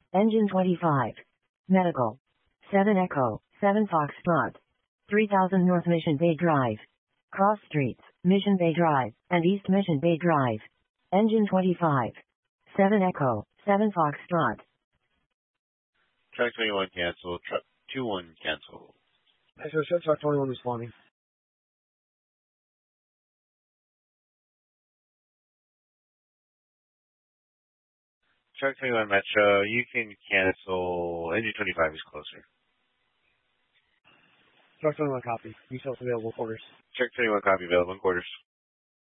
Engine 25. Medical. 7 Echo, 7 Foxtrot. 3000 North Mission Bay Drive. Cross Streets, Mission Bay Drive, and East Mission Bay Drive. Engine 25. 7 Echo, 7 Foxtrot. Track 21 cancel. Truck 21 cancel. Metro Show Truck 21 responding. Truck 21 Metro, you can cancel. Engine 25 is closer. Truck 21 copy. Details available quarters. Truck 21 copy available in quarters.